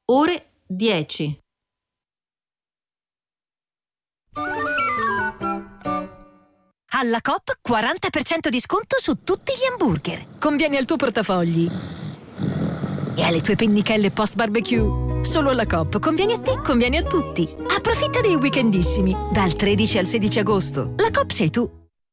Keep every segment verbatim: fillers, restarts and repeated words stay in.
ore dieci. Alla Coop quaranta per cento di sconto su tutti gli hamburger. Conviene al tuo portafogli e alle tue pennichelle post barbecue. Solo alla Coop conviene a te, conviene a tutti. Approfitta dei weekendissimi dal tredici al sedici agosto. La Coop sei tu.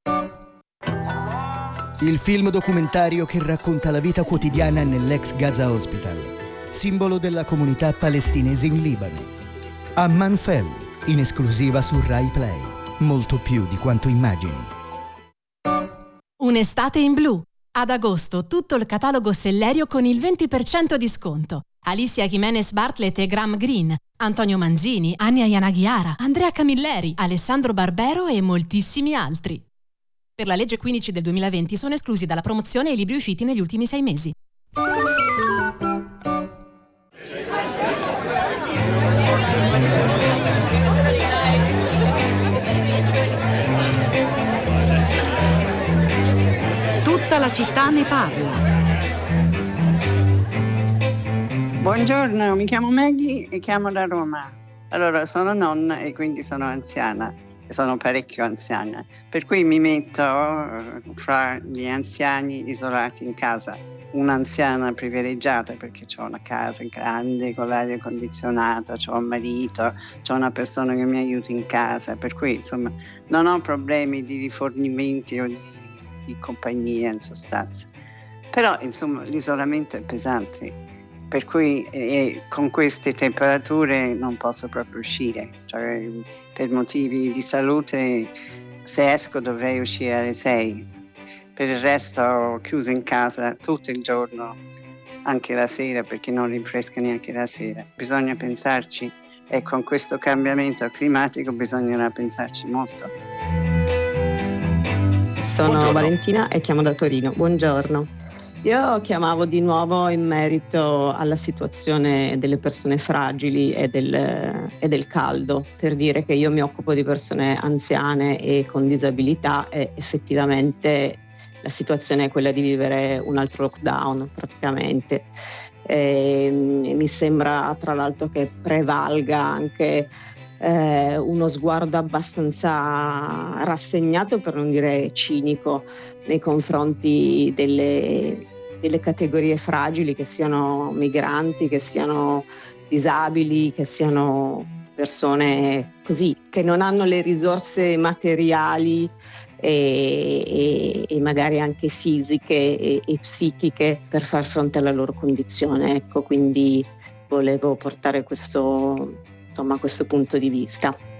Il film documentario che racconta la vita quotidiana nell'ex Gaza Hospital, simbolo della comunità palestinese in Libano. Amman Fell, in esclusiva su Rai Play. Molto più di quanto immagini. Un'estate in blu. Ad agosto tutto il catalogo Sellerio con il venti per cento di sconto. Alicia Jimenez Bartlett e Graham Greene, Antonio Manzini, Ania Yanaghiara, Andrea Camilleri, Alessandro Barbero e moltissimi altri. Per la legge quindici del duemilaventi sono esclusi dalla promozione i libri usciti negli ultimi sei mesi. Tutta la città ne parla. Buongiorno, mi chiamo Maggie e chiamo da Roma. Allora, sono nonna e quindi sono anziana, e sono parecchio anziana, per cui mi metto fra gli anziani isolati in casa. Un'anziana privilegiata perché ho una casa grande con l'aria condizionata, ho un marito, ho una persona che mi aiuta in casa, per cui insomma non ho problemi di rifornimenti o di, di compagnia in sostanza. Però insomma l'isolamento è pesante. Per cui eh, con queste temperature non posso proprio uscire, cioè, per motivi di salute se esco dovrei uscire alle sei, per il resto ho chiuso in casa tutto il giorno, anche la sera perché non rinfresca neanche la sera. Bisogna pensarci e con questo cambiamento climatico bisognerà pensarci molto. Sono Buongiorno. Valentina e chiamo da Torino. Buongiorno. Io chiamavo di nuovo in merito alla situazione delle persone fragili e del, e del caldo, per dire che io mi occupo di persone anziane e con disabilità e effettivamente la situazione è quella di vivere un altro lockdown praticamente. E mi sembra tra l'altro che prevalga anche eh, uno sguardo abbastanza rassegnato, per non dire cinico, nei confronti delle, delle categorie fragili, che siano migranti, che siano disabili, che siano persone così, che non hanno le risorse materiali e, e, e magari anche fisiche e, e psichiche per far fronte alla loro condizione. Ecco, quindi volevo portare questo, insomma, questo punto di vista.